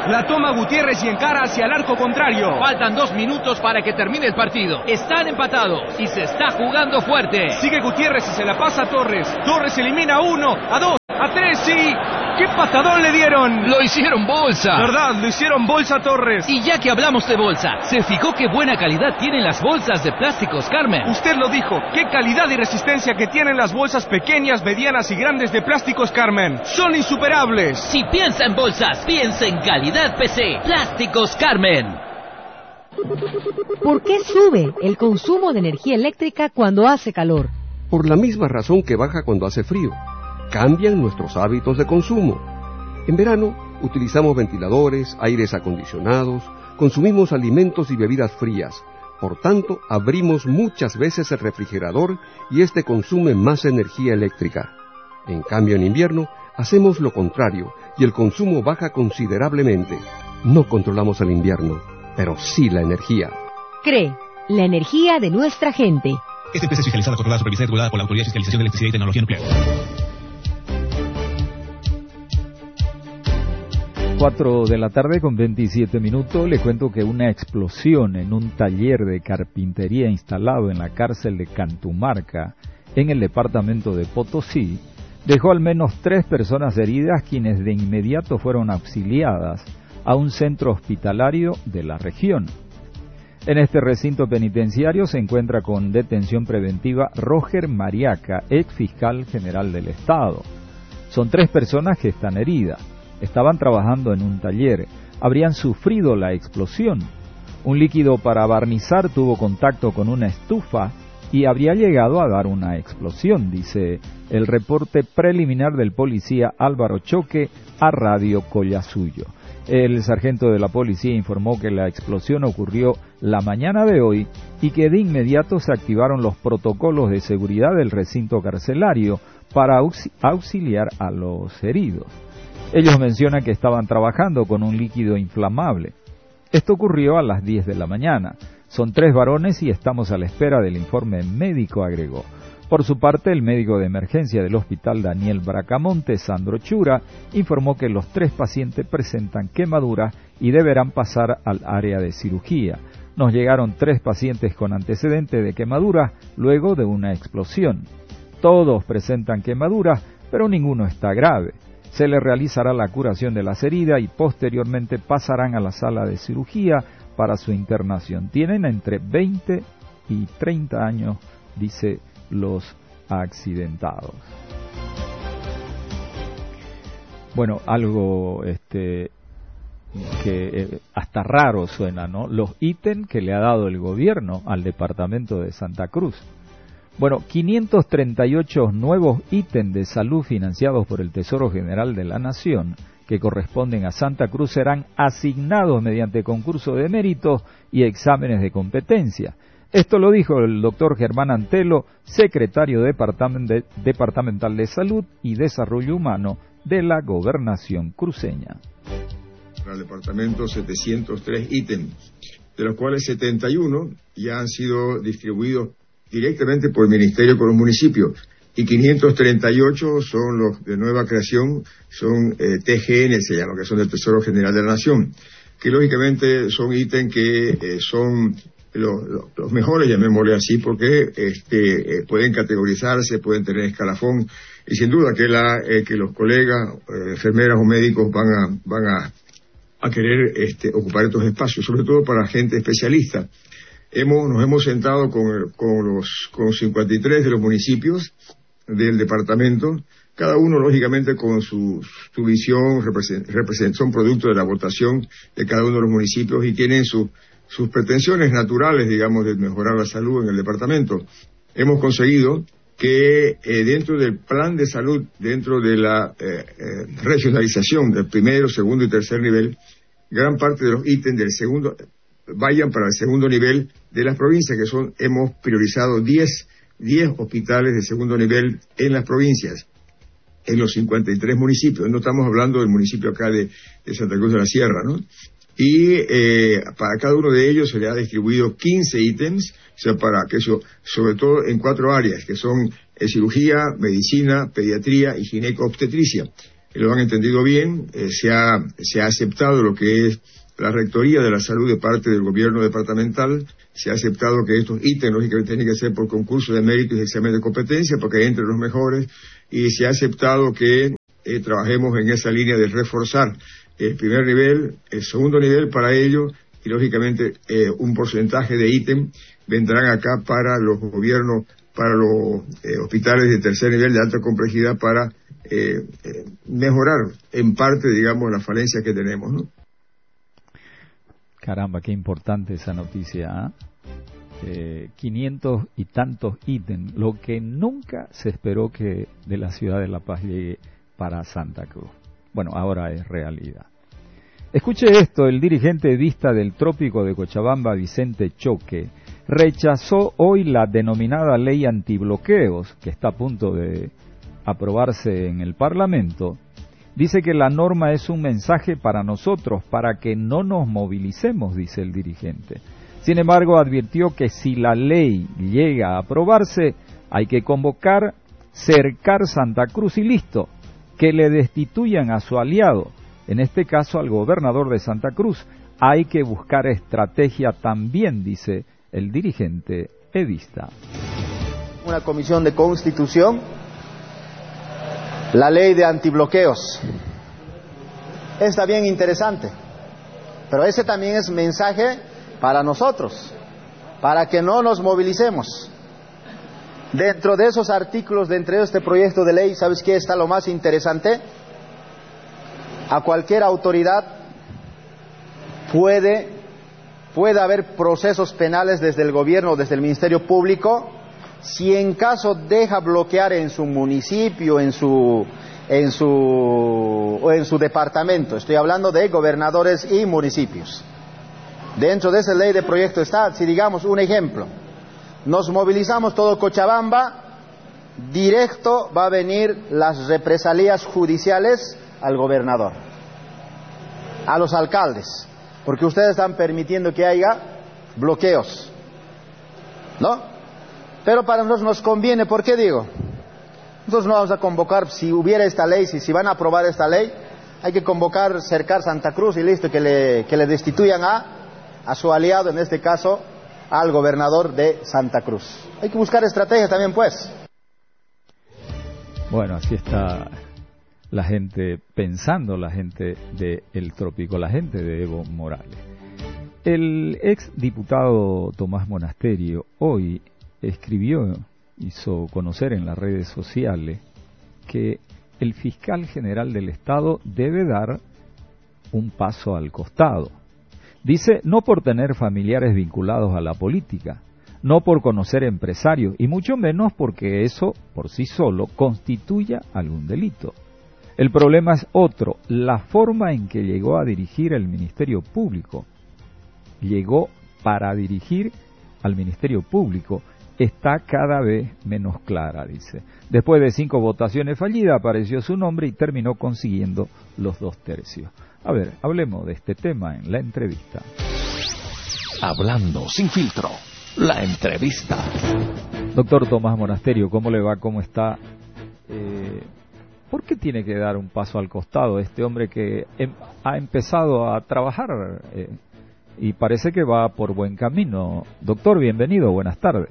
La toma Gutiérrez y encara hacia el arco contrario. Faltan 2 minutos para que termine el partido. Están empatados y se está jugando fuerte. Sigue Gutiérrez y se la pasa a Torres. Torres elimina a 1, a 2, a 3 y... ¡qué patadón le dieron! Lo hicieron bolsa. ¿Verdad? Lo hicieron bolsa a Torres. Y ya que hablamos de bolsa, ¿se fijó qué buena calidad tienen las bolsas de Plásticos Carmen? Usted lo dijo. ¡Qué calidad y resistencia que tienen las bolsas pequeñas, medianas y grandes de Plásticos Carmen! ¡Son insuperables! Si piensa en bolsas, piensa en calidad PC. Plásticos Carmen. ¿Por qué sube el consumo de energía eléctrica cuando hace calor? Por la misma razón que baja cuando hace frío. Cambian nuestros hábitos de consumo. En verano utilizamos ventiladores, aires acondicionados, consumimos alimentos y bebidas frías. Por tanto, abrimos muchas veces el refrigerador y este consume más energía eléctrica. En cambio, en invierno hacemos lo contrario y el consumo baja considerablemente. No controlamos el invierno, pero sí la energía. CRE, la energía de nuestra gente. Esta empresa es fiscalizada, controlada, supervisada y regulada por la Autoridad de Fiscalización de Electricidad y Tecnología Nuclear. 4 de la tarde con 27 minutos. Le cuento que una explosión en un taller de carpintería instalado en la cárcel de Cantumarca, en el departamento de Potosí, dejó al menos 3 personas heridas, quienes de inmediato fueron auxiliadas a un centro hospitalario de la región. En este recinto penitenciario se encuentra con detención preventiva Roger Mariaca, ex fiscal general del Estado. Son 3 personas que están heridas. Estaban trabajando en un taller. Habrían sufrido la explosión. Un líquido para barnizar tuvo contacto con una estufa y habría llegado a dar una explosión, dice el reporte preliminar del policía Álvaro Choque a Radio Collasuyo. El sargento de la policía informó que la explosión ocurrió la mañana de hoy y que de inmediato se activaron los protocolos de seguridad del recinto carcelario para auxiliar a los heridos. Ellos mencionan que estaban trabajando con un líquido inflamable. Esto ocurrió a las 10 de la mañana. Son 3 varones y estamos a la espera del informe médico, agregó. Por su parte, el médico de emergencia del hospital Daniel Bracamonte, Sandro Chura, informó que los 3 pacientes presentan quemaduras y deberán pasar al área de cirugía. Nos llegaron 3 pacientes con antecedentes de quemaduras luego de una explosión. Todos presentan quemaduras, pero ninguno está grave. Se les realizará la curación de las heridas y posteriormente pasarán a la sala de cirugía para su internación. Tienen entre 20 y 30 años, dice los accidentados. Bueno, algo que hasta raro suena, ¿no? Los ítems que le ha dado el gobierno al departamento de Santa Cruz. Bueno, 538 nuevos ítems de salud financiados por el Tesoro General de la Nación, que corresponden a Santa Cruz, serán asignados mediante concurso de méritos y exámenes de competencia. Esto lo dijo el doctor Germán Antelo, secretario departamental de Salud y Desarrollo Humano de la Gobernación cruceña. Para el departamento 703 ítems, de los cuales 71 ya han sido distribuidos directamente por el Ministerio con los municipios, y 538 son los de nueva creación, son TGN, se llama, que son del Tesoro General de la Nación, que lógicamente son ítems que son los mejores, llamémosle así, porque pueden categorizarse, pueden tener escalafón, y sin duda que los colegas, enfermeras o médicos van a querer ocupar estos espacios, sobre todo para gente especialista. Nos hemos sentado con 53 de los municipios del departamento, cada uno lógicamente con su visión, son producto de la votación de cada uno de los municipios y tienen sus pretensiones naturales, digamos, de mejorar la salud en el departamento. Hemos conseguido que dentro del plan de salud, dentro de la regionalización del primero, segundo y tercer nivel, gran parte de los ítems del segundo vayan para el segundo nivel de las provincias, hemos priorizado 10 hospitales de segundo nivel en las provincias, en los 53 municipios. No estamos hablando del municipio acá de Santa Cruz de la Sierra, ¿no? Y para cada uno de ellos se le ha distribuido 15 ítems, o sea, para que eso, sobre todo en 4 áreas, que son cirugía, medicina, pediatría y gineco-obstetricia. lo han entendido bien. Se ha aceptado lo que es la rectoría de la salud de parte del gobierno departamental. Se ha aceptado que estos ítems lógicamente tienen que ser por concurso de méritos y examen de competencia, porque entre los mejores, y se ha aceptado que trabajemos en esa línea de reforzar el primer nivel, el segundo nivel para ello, y lógicamente un porcentaje de ítem vendrán acá para los gobiernos, para los hospitales de tercer nivel de alta complejidad, para mejorar en parte, digamos, las falencias que tenemos, ¿no? Caramba, qué importante esa noticia, ¿eh? 500 y tantos ítems, lo que nunca se esperó que de la ciudad de La Paz llegue para Santa Cruz. Bueno, ahora es realidad. Escuche esto, el dirigente edista del Trópico de Cochabamba, Vicente Choque, rechazó hoy la denominada ley antibloqueos, que está a punto de aprobarse en el Parlamento. Dice que la norma es un mensaje para nosotros, para que no nos movilicemos, dice el dirigente. Sin embargo, advirtió que si la ley llega a aprobarse, hay que convocar, cercar Santa Cruz y listo, que le destituyan a su aliado, en este caso al gobernador de Santa Cruz. Hay que buscar estrategia también, dice el dirigente edista. Una comisión de constitución, la ley de antibloqueos. Está bien interesante, pero ese también es mensaje para nosotros, para que no nos movilicemos. Dentro de esos artículos, dentro de este proyecto de ley, ¿sabes qué está lo más interesante? A cualquier autoridad puede haber procesos penales desde el gobierno, desde el Ministerio Público, si en caso deja bloquear en su municipio, en su departamento. Estoy hablando de gobernadores y municipios. Dentro de esa ley de proyecto está, si digamos un ejemplo, nos movilizamos todo Cochabamba, directo va a venir las represalias judiciales al gobernador, a los alcaldes, porque ustedes están permitiendo que haya bloqueos, ¿no? Pero para nosotros nos conviene, ¿por qué digo? Nosotros no vamos a convocar, si hubiera esta ley, si van a aprobar esta ley, hay que convocar, cercar Santa Cruz y listo, que le destituyan a su aliado, en este caso, al gobernador de Santa Cruz. Hay que buscar estrategias también, pues. Bueno, así está la gente pensando, la gente del Trópico, la gente de Evo Morales. El ex diputado Tomás Monasterio hoy hizo conocer en las redes sociales que el fiscal general del Estado debe dar un paso al costado. Dice, no por tener familiares vinculados a la política, no por conocer empresarios, y mucho menos porque eso, por sí solo, constituya algún delito. El problema es otro, la forma en que llegó a dirigir el Ministerio Público. Llegó para dirigir al Ministerio Público. Está cada vez menos clara, dice. Después de 5 votaciones fallidas, apareció su nombre y terminó consiguiendo los 2/3. A ver, hablemos de este tema en la entrevista. Hablando sin filtro, la entrevista. Doctor Tomás Monasterio, ¿cómo le va? ¿Cómo está? ¿Por qué tiene que dar un paso al costado este hombre que ha empezado a trabajar y parece que va por buen camino? Doctor, bienvenido, buenas tardes.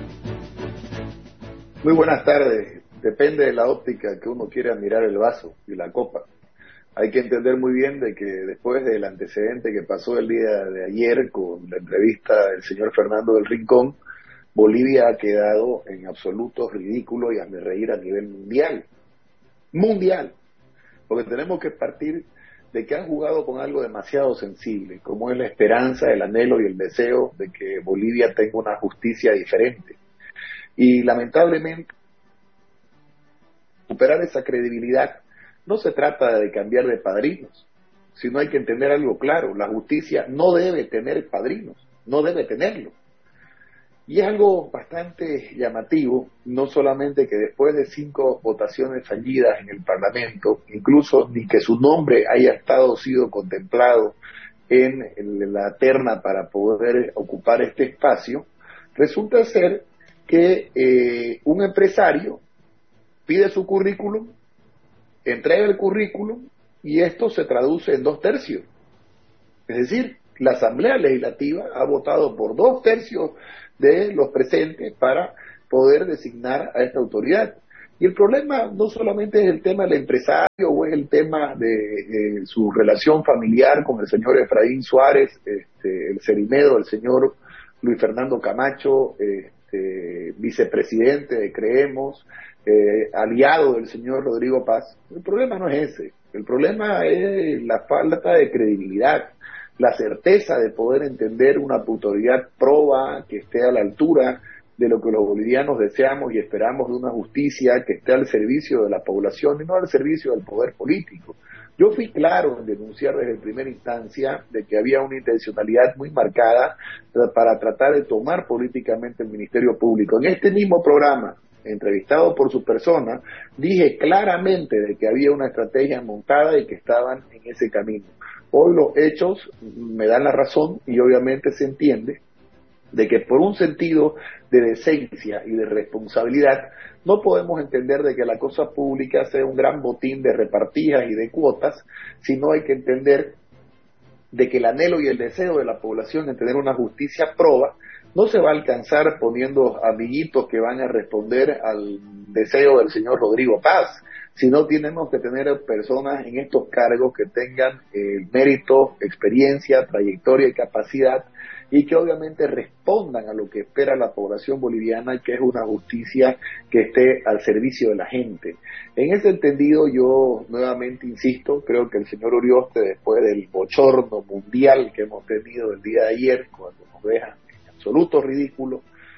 Muy buenas tardes. Depende de la óptica que uno quiera mirar el vaso y la copa. Hay que entender muy bien de que después del antecedente que pasó el día de ayer con la entrevista del señor Fernando del Rincón, Bolivia ha quedado en absoluto ridículo y hazme reír a nivel mundial. Mundial. Porque tenemos que partir de que han jugado con algo demasiado sensible, como es la esperanza, el anhelo y el deseo de que Bolivia tenga una justicia diferente. Y lamentablemente, superar esa credibilidad no se trata de cambiar de padrinos, sino hay que entender algo claro, la justicia no debe tener padrinos, no debe tenerlo. Y es algo bastante llamativo, no solamente que después de 5 votaciones fallidas en el Parlamento, incluso ni que su nombre haya sido contemplado en la terna para poder ocupar este espacio, resulta ser que un empresario pide su currículum entrega el currículum y esto se traduce en 2/3. Es decir, la Asamblea Legislativa ha votado por 2/3 de los presentes para poder designar a esta autoridad. Y el problema no solamente es el tema del empresario o es el tema de su relación familiar con el señor Efraín Suárez, el Cerimedo, el señor Luis Fernando Camacho, vicepresidente de Creemos, aliado del señor Rodrigo Paz. El problema no es ese, el problema es la falta de credibilidad, la certeza de poder entender una autoridad proba que esté a la altura de lo que los bolivianos deseamos y esperamos de una justicia que esté al servicio de la población y no al servicio del poder político. Yo fui claro en denunciar desde primera instancia de que había una intencionalidad muy marcada para tratar de tomar políticamente el Ministerio Público. En este mismo programa, entrevistado por su persona, dije claramente de que había una estrategia montada y que estaban en ese camino. Hoy los hechos me dan la razón y obviamente se entiende de que por un sentido de decencia y de responsabilidad no podemos entender de que la cosa pública sea un gran botín de repartidas y de cuotas, sino hay que entender de que el anhelo y el deseo de la población de tener una justicia proba no se va a alcanzar poniendo amiguitos que van a responder al deseo del señor Rodrigo Paz, sino tenemos que tener personas en estos cargos que tengan mérito, experiencia, trayectoria y capacidad y que obviamente respondan a lo que espera la población boliviana, que es una justicia que esté al servicio de la gente. En ese entendido, yo nuevamente insisto, creo que el señor Urioste, después del bochorno mundial que hemos tenido el día de ayer, cuando nos dejan en absoluto ridículo,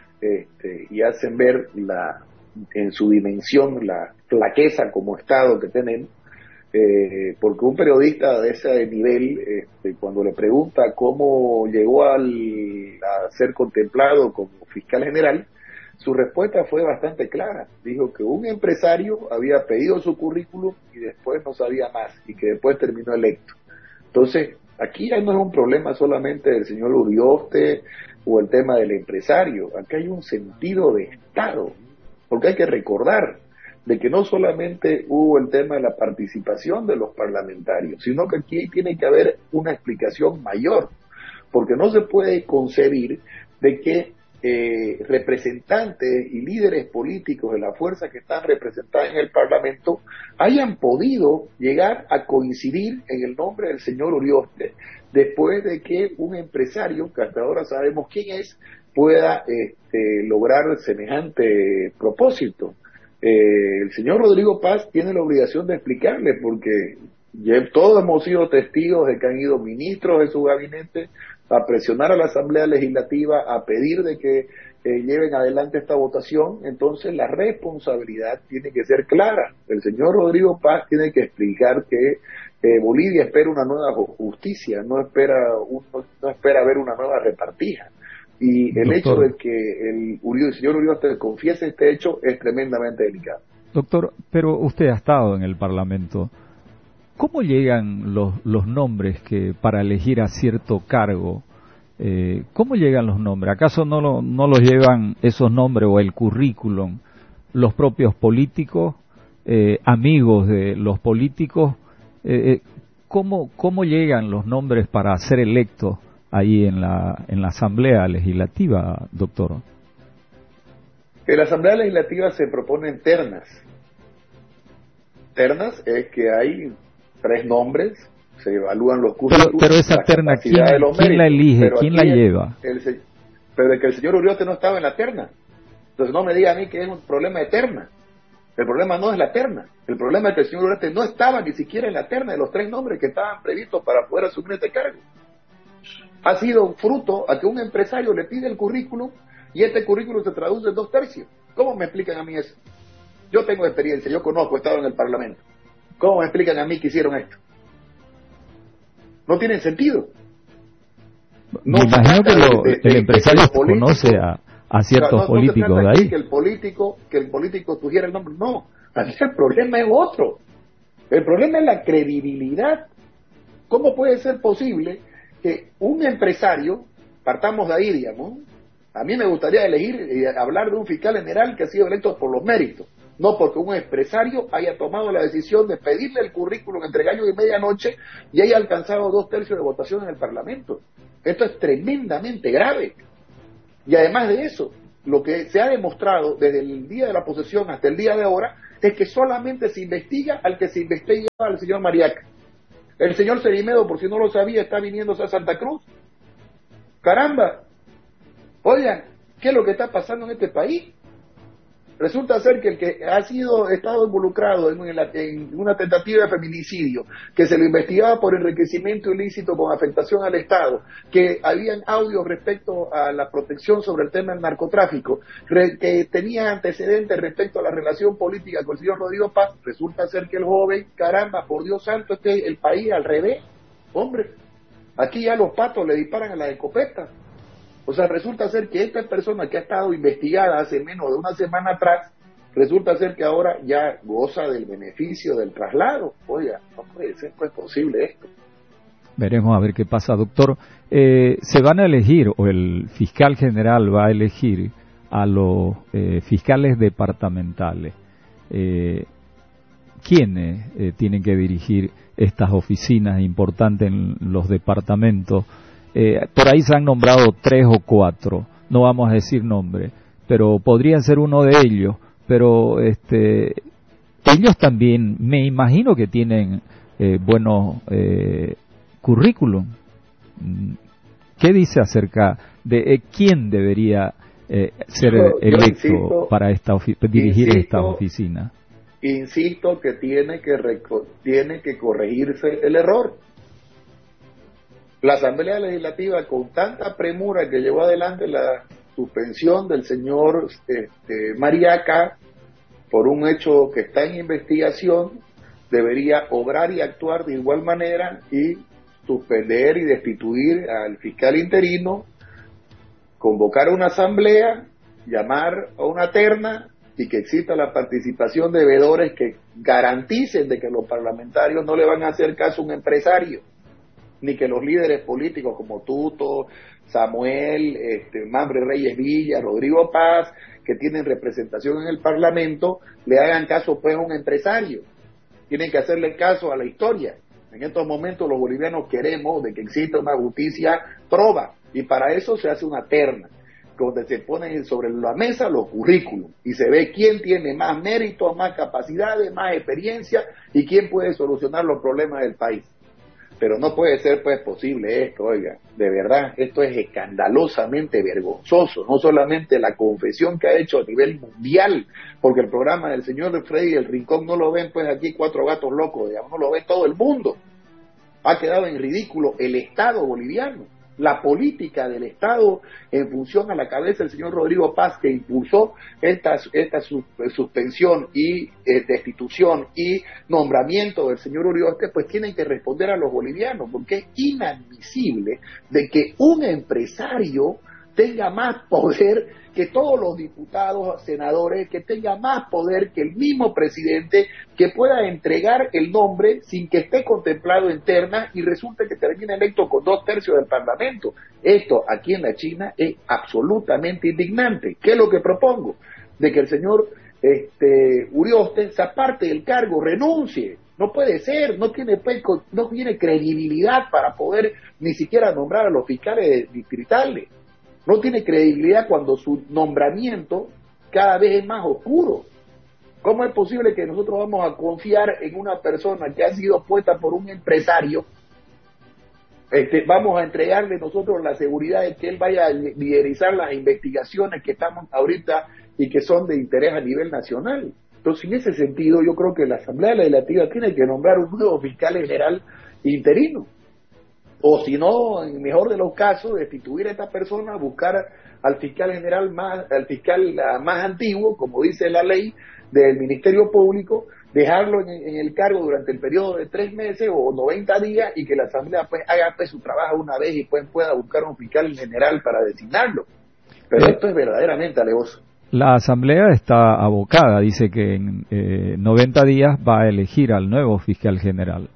y hacen ver en su dimensión la flaqueza como Estado que tenemos, porque un periodista de ese nivel, cuando le pregunta cómo llegó a ser contemplado como fiscal general, su respuesta fue bastante clara. Dijo que un empresario había pedido su currículum y después no sabía más, y que después terminó electo. Entonces, aquí ya no es un problema solamente del señor Urioste o el tema del empresario, aquí hay un sentido de Estado, porque hay que recordar de que no solamente hubo el tema de la participación de los parlamentarios, sino que aquí tiene que haber una explicación mayor, porque no se puede concebir de que representantes y líderes políticos de la fuerza que están representadas en el Parlamento hayan podido llegar a coincidir en el nombre del señor Urioste, después de que un empresario, que hasta ahora sabemos quién es, pueda lograr semejante propósito. El señor Rodrigo Paz tiene la obligación de explicarle, porque todos hemos sido testigos de que han ido ministros de su gabinete a presionar a la Asamblea Legislativa, a pedir de que lleven adelante esta votación. Entonces la responsabilidad tiene que ser clara. El señor Rodrigo Paz tiene que explicar que Bolivia espera una nueva justicia, no espera ver una nueva repartija. Y el hecho de que el señor Urioste confiese este hecho es tremendamente delicado. Doctor, pero usted ha estado en el Parlamento. ¿Cómo llegan los nombres que para elegir a cierto cargo? ¿Cómo llegan los nombres? ¿Acaso no los llevan esos nombres o el currículum los propios políticos, amigos de los políticos? ¿Cómo llegan los nombres para ser electos ahí en la Asamblea Legislativa, doctor? En la Asamblea Legislativa se proponen ternas. Ternas es que hay 3 nombres, se evalúan los currículos. Pero esa terna, ¿quién la elige? ¿Quién la lleva? Pero de que el señor Urioste no estaba en la terna. Entonces no me diga a mí que es un problema de terna. El problema no es la terna. El problema es que el señor Urioste no estaba ni siquiera en la terna de los 3 nombres que estaban previstos para poder asumir este cargo. Ha sido fruto a que un empresario le pide el currículum y este currículum se traduce en 2/3. ¿Cómo me explican a mí eso? Yo tengo experiencia, yo conozco, he estado en el Parlamento. ¿Cómo me explican a mí que hicieron esto? No tiene sentido. No, me imagino que el empresario conoce a ciertos políticos de ahí. Que el político tuviera el nombre. No, aquí el problema es otro. El problema es la credibilidad. ¿Cómo puede ser posible que un empresario, partamos de ahí, digamos, a mí me gustaría elegir y hablar de un fiscal general que ha sido electo por los méritos, no porque un empresario haya tomado la decisión de pedirle el currículum entre gallo y medianoche y haya alcanzado 2/3 de votación en el Parlamento. Esto es tremendamente grave. Y además de eso, lo que se ha demostrado desde el día de la posesión hasta el día de ahora es que solamente se investiga al que se investiga al señor Mariaca. El señor Cerimedo, por si no lo sabía, está viniéndose a Santa Cruz. Caramba, oigan, ¿qué es lo que está pasando en este país? Resulta ser que el que ha estado involucrado en una tentativa de feminicidio, que se lo investigaba por enriquecimiento ilícito con afectación al Estado, que habían audios respecto a la protección sobre el tema del narcotráfico, que tenía antecedentes respecto a la relación política con el señor Rodrigo Paz, resulta ser que el joven, caramba, por Dios santo, el país al revés, hombre, aquí ya los patos le disparan a la escopeta. O sea, resulta ser que esta persona que ha estado investigada hace menos de una semana atrás, resulta ser que ahora ya goza del beneficio del traslado. Oiga, no puede ser pues posible esto. Veremos a ver qué pasa, doctor. Se van a elegir, o el fiscal general va a elegir a los fiscales departamentales. ¿Quiénes tienen que dirigir estas oficinas importantes en los departamentos? Por ahí se han nombrado 3 o 4, no vamos a decir nombres, pero podrían ser uno de ellos, pero ellos también, me imagino que tienen buenos currículum. ¿Qué dice acerca de quién debería ser electo para dirigir esta oficina? Insisto que tiene que corregirse el error. La Asamblea Legislativa, con tanta premura que llevó adelante la suspensión del señor Mariaca por un hecho que está en investigación, debería obrar y actuar de igual manera y suspender y destituir al fiscal interino, convocar una asamblea, llamar a una terna y que exista la participación de veedores que garanticen de que los parlamentarios no le van a hacer caso a un empresario, ni que los líderes políticos como Tuto, Samuel, Mambre Reyes Villa, Rodrigo Paz, que tienen representación en el Parlamento, le hagan caso pues a un empresario. Tienen que hacerle caso a la historia. En estos momentos los bolivianos queremos de que exista una justicia proba, y para eso se hace una terna, donde se ponen sobre la mesa los currículums, y se ve quién tiene más mérito, más capacidades, más experiencia, y quién puede solucionar los problemas del país. Pero no puede ser pues posible esto, oiga, de verdad, esto es escandalosamente vergonzoso, no solamente la confesión que ha hecho a nivel mundial, porque el programa del señor Freddy del Rincón no lo ven pues aquí 4 gatos locos, digamos, no lo ve todo el mundo. Ha quedado en ridículo el Estado boliviano, la política del Estado en función a la cabeza del señor Rodrigo Paz, que impulsó esta suspensión y destitución y nombramiento del señor Urioste, pues tienen que responder a los bolivianos, porque es inadmisible de que un empresario tenga más poder que todos los diputados, senadores, que tenga más poder que el mismo presidente, que pueda entregar el nombre sin que esté contemplado en terna y resulta que termina electo con 2/3 del Parlamento. Esto aquí en la China es absolutamente indignante. ¿Qué es lo que propongo? De que el señor Urioste se aparte del cargo, renuncie. No puede ser, no tiene credibilidad para poder ni siquiera nombrar a los fiscales distritales. No tiene credibilidad cuando su nombramiento cada vez es más oscuro. ¿Cómo es posible que nosotros vamos a confiar en una persona que ha sido puesta por un empresario? Vamos a entregarle nosotros la seguridad de que él vaya a liderizar las investigaciones que estamos ahorita y que son de interés a nivel nacional. Entonces, en ese sentido, yo creo que la Asamblea Legislativa tiene que nombrar un nuevo fiscal general interino. O si no, en el mejor de los casos, destituir a esta persona, buscar al fiscal general al fiscal más antiguo, como dice la ley del Ministerio Público, dejarlo en el cargo durante el periodo de 3 meses o 90 días y que la Asamblea pues haga pues su trabajo una vez y pues pueda buscar un fiscal general para designarlo. Pero esto es verdaderamente alevoso. La Asamblea está abocada, dice que en 90 días va a elegir al nuevo fiscal general.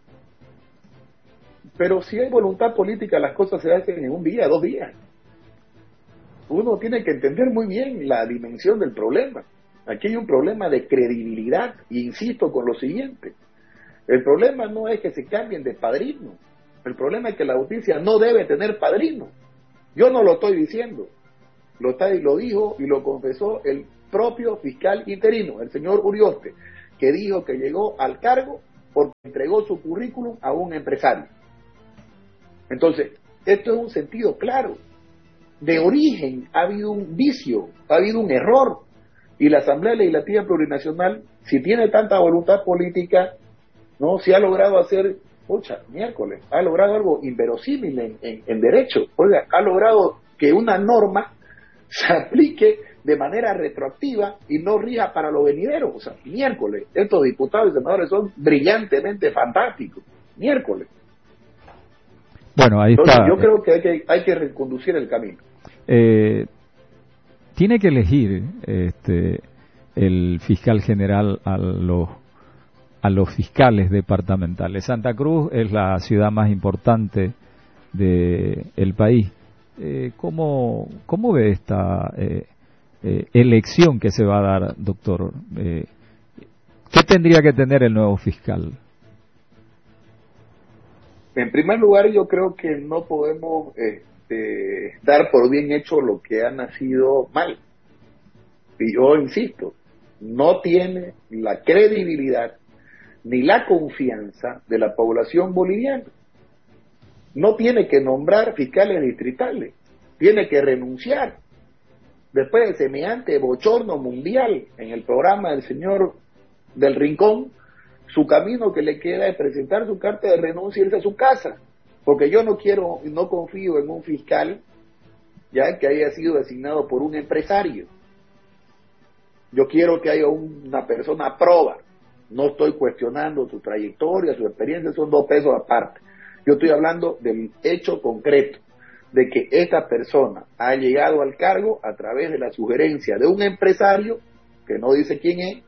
Pero si hay voluntad política, las cosas se hacen en 1 día, 2 días. Uno tiene que entender muy bien la dimensión del problema. Aquí hay un problema de credibilidad, y insisto con lo siguiente. El problema no es que se cambien de padrino. El problema es que la justicia no debe tener padrino. Yo no lo estoy diciendo. Lo dijo y lo confesó el propio fiscal interino, el señor Urioste, que dijo que llegó al cargo porque entregó su currículum a un empresario. Entonces, esto es un sentido claro. De origen ha habido un vicio, ha habido un error. Y la Asamblea Legislativa Plurinacional, si tiene tanta voluntad política, no, si ha logrado hacer, miércoles, ha logrado algo inverosímil en derecho. Oiga, ha logrado que una norma se aplique de manera retroactiva y no rija para lo venidero. O sea, miércoles, estos diputados y senadores son brillantemente fantásticos. Miércoles. Bueno, ahí entonces, está. Yo creo que hay que reconducir el camino. Tiene que elegir el fiscal general a los fiscales departamentales. Santa Cruz es la ciudad más importante del país. ¿Cómo ve esta elección que se va a dar, doctor? ¿Qué tendría que tener el nuevo fiscal? En primer lugar, yo creo que no podemos dar por bien hecho lo que ha nacido mal. Y yo insisto, no tiene la credibilidad ni la confianza de la población boliviana. No tiene que nombrar fiscales distritales, tiene que renunciar. Después de semejante bochorno mundial en el programa del señor del Rincón, su camino que le queda es presentar su carta de renuncia y irse a su casa, porque yo no confío en un fiscal ya que haya sido designado por un empresario. Yo quiero que haya una persona proba. No estoy cuestionando su trayectoria, su experiencia, son 2 pesos aparte. Yo estoy hablando del hecho concreto, de que esta persona ha llegado al cargo a través de la sugerencia de un empresario, que no dice quién es,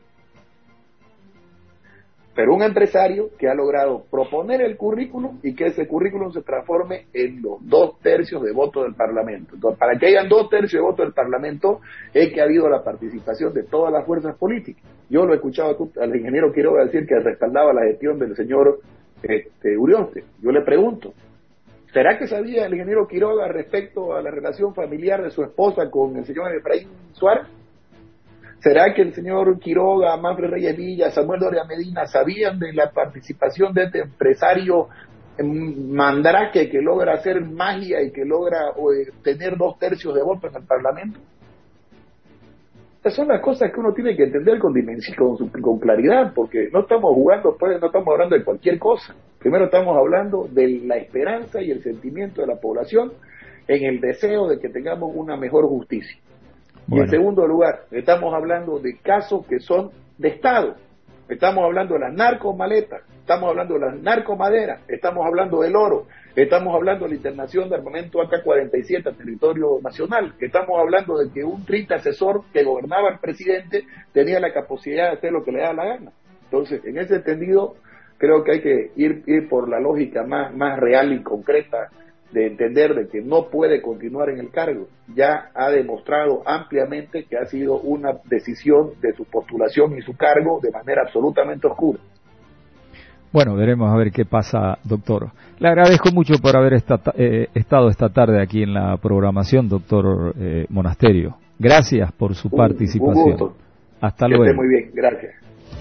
pero un empresario que ha logrado proponer el currículum y que ese currículum se transforme en los 2/3 de votos del Parlamento. Entonces, para que hayan 2/3 de votos del Parlamento es que ha habido la participación de todas las fuerzas políticas. Yo lo he escuchado al ingeniero Quiroga decir que respaldaba la gestión del señor Urioste. Yo le pregunto, ¿será que sabía el ingeniero Quiroga respecto a la relación familiar de su esposa con el señor Efraín Suárez? ¿Será que el señor Quiroga, Manfred Reyes Villa, Samuel Doria Medina sabían de la participación de este empresario mandrake que logra hacer magia y que logra tener 2/3 de votos en el Parlamento? Esas son las cosas que uno tiene que entender con claridad, porque no estamos jugando, no estamos hablando de cualquier cosa. Primero estamos hablando de la esperanza y el sentimiento de la población en el deseo de que tengamos una mejor justicia. Bueno. Y en segundo lugar, estamos hablando de casos que son de Estado. Estamos hablando de las narcomaletas, estamos hablando de las narcomaderas, estamos hablando del oro, estamos hablando de la internación de armamento AK-47 a territorio nacional, estamos hablando de que un triste asesor que gobernaba el presidente tenía la capacidad de hacer lo que le daba la gana. Entonces, en ese entendido, creo que hay que ir por la lógica más real y concreta de entender de que no puede continuar en el cargo. Ya ha demostrado ampliamente que ha sido una decisión de su postulación y su cargo de manera absolutamente oscura. Bueno, veremos a ver qué pasa, doctor. Le agradezco mucho por haber estado esta tarde aquí en la programación, doctor Monasterio. Gracias por su participación. Un gusto. Hasta luego. Que esté muy bien, gracias.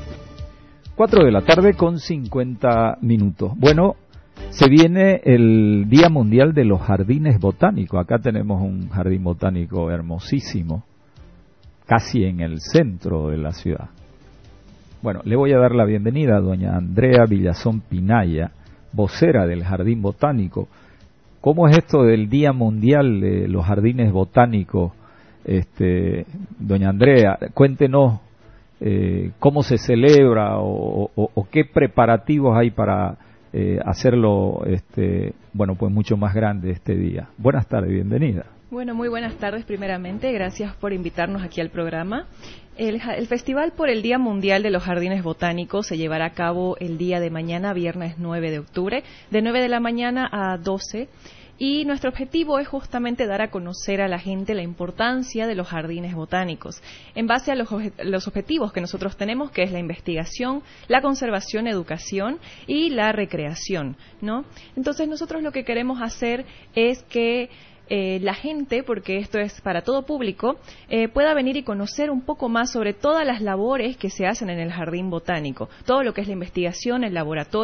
4:50 p.m. Bueno, se viene el Día Mundial de los Jardines Botánicos. Acá tenemos un jardín botánico hermosísimo, casi en el centro de la ciudad. Bueno, le voy a dar la bienvenida a doña Andrea Villazón Pinaya, vocera del Jardín Botánico. ¿Cómo es esto del Día Mundial de los Jardines Botánicos? Doña Andrea, cuéntenos cómo se celebra o qué preparativos hay para hacerlo, pues mucho más grande este día. Buenas tardes, bienvenida. Bueno, muy buenas tardes primeramente. Gracias por invitarnos aquí al programa. El Festival por el Día Mundial de los Jardines Botánicos se llevará a cabo el día de mañana, viernes 9 de octubre, de 9 de la mañana a 12. Y nuestro objetivo es justamente dar a conocer a la gente la importancia de los jardines botánicos, en base a los objetivos que nosotros tenemos, que es la investigación, la conservación, educación y la recreación, ¿no? Entonces nosotros lo que queremos hacer es que la gente, porque esto es para todo público, pueda venir y conocer un poco más sobre todas las labores que se hacen en el jardín botánico, todo lo que es la investigación, el laboratorio,